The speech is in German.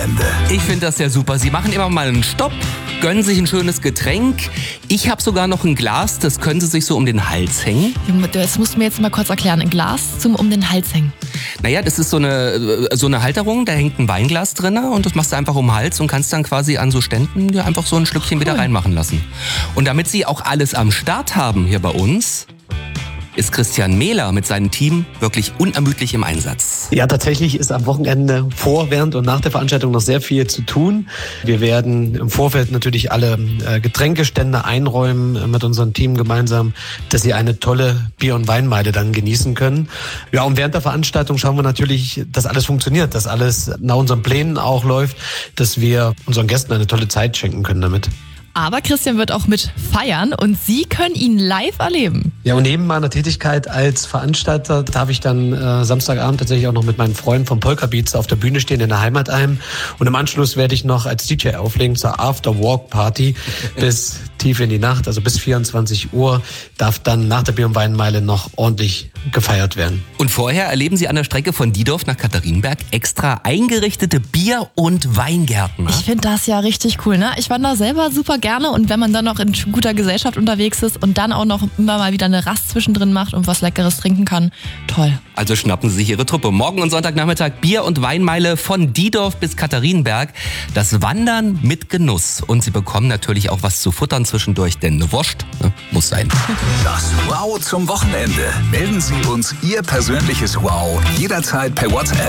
Wochenende. Ich finde das ja super. Sie machen immer mal einen Stopp, gönnen sich ein schönes Getränk. Ich habe sogar noch ein Glas, das können Sie sich so um den Hals hängen. Das musst du mir jetzt mal kurz erklären. Ein Glas zum um den Hals hängen. Naja, das ist so eine Halterung, da hängt ein Weinglas drin und das machst du einfach um den Hals und kannst dann quasi an so Ständen dir einfach so ein Schlückchen wieder reinmachen lassen. Und damit Sie auch alles am Start haben hier bei uns, ist Christian Mähler mit seinem Team wirklich unermüdlich im Einsatz. Ja, tatsächlich ist am Wochenende vor, während und nach der Veranstaltung noch sehr viel zu tun. Wir werden im Vorfeld natürlich alle Getränkestände einräumen mit unserem Team gemeinsam, dass sie eine tolle Bier- und Weinmeile dann genießen können. Ja, und während der Veranstaltung schauen wir natürlich, dass alles funktioniert, dass alles nach unseren Plänen auch läuft, dass wir unseren Gästen eine tolle Zeit schenken können damit. Aber Christian wird auch mit feiern und Sie können ihn live erleben. Ja, und neben meiner Tätigkeit als Veranstalter darf ich dann Samstagabend tatsächlich auch noch mit meinen Freunden vom Polka Beats auf der Bühne stehen in der Heimatalm. Und im Anschluss werde ich noch als DJ auflegen zur After-Work-Party bis tief in die Nacht, also bis 24 Uhr, darf dann nach der Bier- und Weinmeile noch ordentlich gefeiert werden. Und vorher erleben Sie an der Strecke von Diedorf nach Katharinenberg extra eingerichtete Bier- und Weingärten. Ich finde das ja richtig cool, ne? Ich wandere selber super gerne und wenn man dann noch in guter Gesellschaft unterwegs ist und dann auch noch immer mal wieder eine Rast zwischendrin macht und was Leckeres trinken kann, toll. Also schnappen Sie sich Ihre Truppe. Morgen und Sonntagnachmittag Bier- und Weinmeile von Diedorf bis Katharinenberg. Das Wandern mit Genuss. Und Sie bekommen natürlich auch was zu futtern zwischendurch, denn eine Wurst muss sein. Das Wow zum Wochenende. Melden Sie uns Ihr persönliches Wow jederzeit per WhatsApp